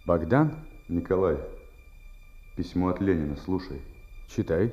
Богдан? Николай, письмо от Ленина, слушай. Читай.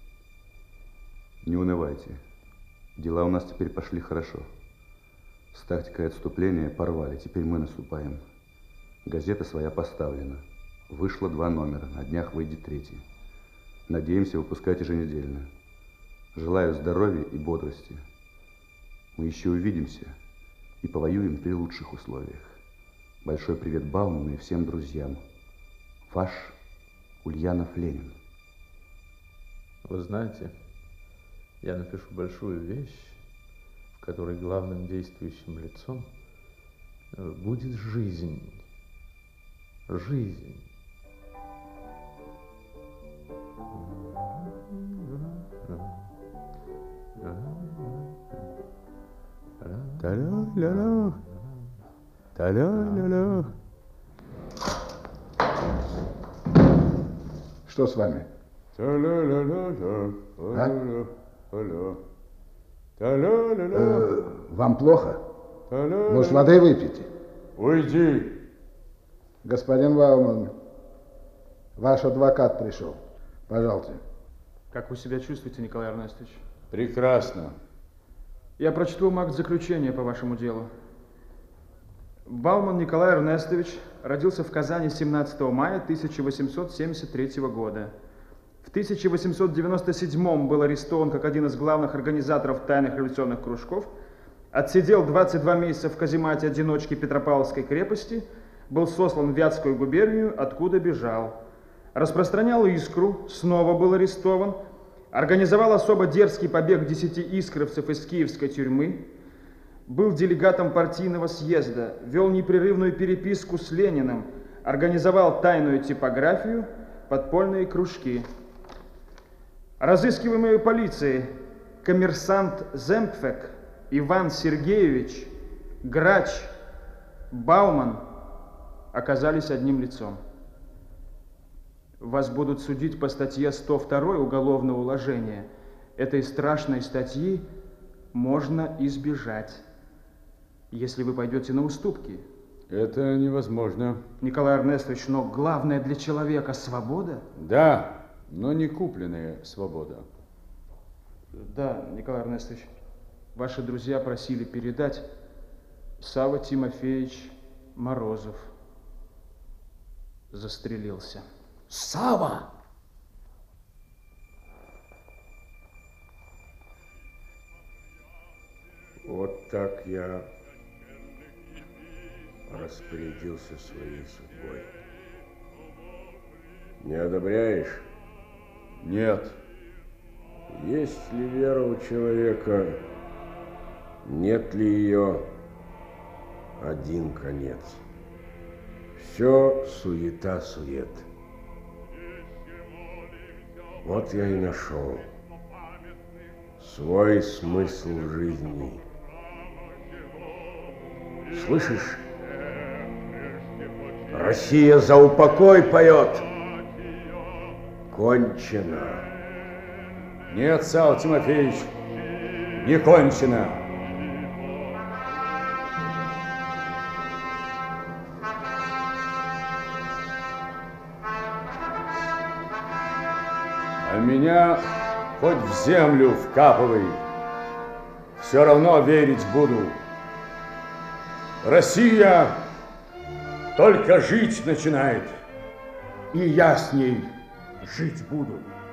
Не унывайте. Дела у нас теперь пошли хорошо. С тактикой отступления порвали, теперь мы наступаем. Газета своя поставлена. Вышло 2 номера, на днях выйдет 3. Надеемся выпускать еженедельно. Желаю здоровья и бодрости. Мы еще увидимся и повоюем при лучших условиях. Большой привет Бауману и всем друзьям. Ваш Ульянов Ленин. Вы знаете, я напишу большую вещь, в которой главным действующим лицом будет жизнь. Жизнь. Та-ля-ля-ля. Та-ля-ля-ля. Что с вами? Вам плохо? Может, воды выпьете? Уйди. Господин Бауман, ваш адвокат пришел. Пожалуйста. Как вы себя чувствуете, Николай Эрнестович? Прекрасно. Я прочту акт заключения по вашему делу. Бауман Николай Эрнестович родился в Казани 17 мая 1873 года. В 1897 был арестован как один из главных организаторов тайных революционных кружков, отсидел 22 месяца в каземате одиночки Петропавловской крепости, был сослан в Вятскую губернию, откуда бежал. Распространял искру, снова был арестован, организовал особо дерзкий побег 10 искровцев из киевской тюрьмы, был делегатом партийного съезда, вел непрерывную переписку с Лениным, организовал тайную типографию, подпольные кружки. Разыскиваемые полицией коммерсант Земпфек, Иван Сергеевич, Грач, Бауман оказались одним лицом. Вас будут судить по статье 102 Уголовного уложения. Этой страшной статьи можно избежать, если вы пойдете на уступки. Это невозможно. Николай Эрнестович, но главное для человека свобода? Да, но не купленная свобода. Да, Николай Эрнестович, ваши друзья просили передать: Савва Тимофеевич Морозов застрелился. Савва! Вот так я распорядился своей судьбой. Не одобряешь? Нет. Есть ли вера у человека? Нет ли ее? Один конец. Все суета-сует. Вот я и нашел свой смысл жизни. Слышишь? Россия за упокой поет. Кончено. Нет, Савва Тимофеевич, не кончено. А меня хоть в землю вкапывай, все равно верить буду. Россия только жить начинает, и я с ней жить буду.